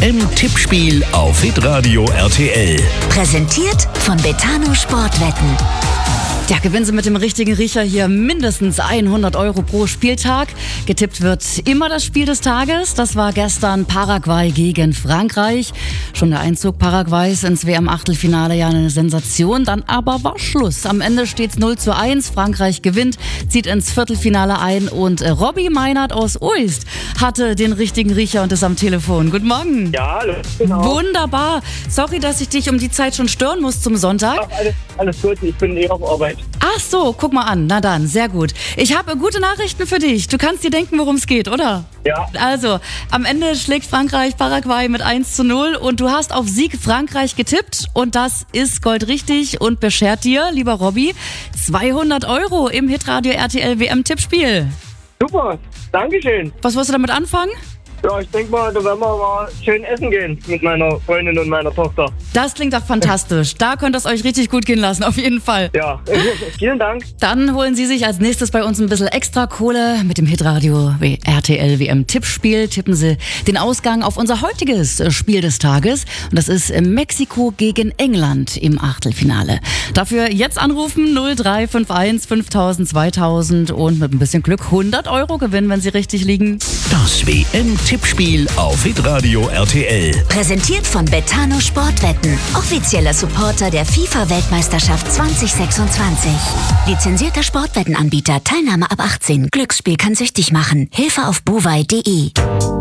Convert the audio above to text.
WM-Tippspiel auf Hitradio RTL. Präsentiert von Betano Sportwetten. Ja, gewinnen Sie mit dem richtigen Riecher hier mindestens 100 € pro Spieltag. Getippt wird immer das Spiel des Tages. Das war gestern Paraguay gegen Frankreich. Schon der Einzug Paraguays ins WM-Achtelfinale ja eine Sensation. Dann aber war Schluss. Am Ende steht's 0:1. Frankreich gewinnt, zieht ins Viertelfinale ein und Robbie Meinert aus Uist hatte den richtigen Riecher und ist am Telefon. Guten Morgen. Ja, hallo. Genau. Wunderbar. Sorry, dass ich dich um die Zeit schon stören muss zum Sonntag. Ach, alles gut, ich bin auf Arbeit. Ach so, guck mal an. Na dann, sehr gut. Ich habe gute Nachrichten für dich. Du kannst dir denken, worum es geht, oder? Ja. Also, am Ende schlägt Frankreich Paraguay mit 1:0 und du hast auf Sieg Frankreich getippt und das ist goldrichtig und beschert dir, lieber Robby, 200 € im Hitradio RTL WM-Tippspiel. Super, Dankeschön. Was wirst du damit anfangen? Ja, ich denke mal, da werden wir mal schön essen gehen mit meiner Freundin und meiner Tochter. Das klingt doch fantastisch. Da könnt ihr es euch richtig gut gehen lassen, auf jeden Fall. Ja, vielen Dank. Dann holen Sie sich als nächstes bei uns ein bisschen extra Kohle mit dem Hitradio RTL WM-Tippspiel. Tippen Sie den Ausgang auf unser heutiges Spiel des Tages. Und das ist Mexiko gegen England im Achtelfinale. Dafür jetzt anrufen 0351 5000 2000 und mit ein bisschen Glück 100 € gewinnen, wenn Sie richtig liegen. Das WM-Tippspiel auf Hitradio RTL. Präsentiert von Betano Sportwetten. Offizieller Supporter der FIFA-Weltmeisterschaft 2026. Lizenzierter Sportwettenanbieter. Teilnahme ab 18. Glücksspiel kann süchtig machen. Hilfe auf buwei.de.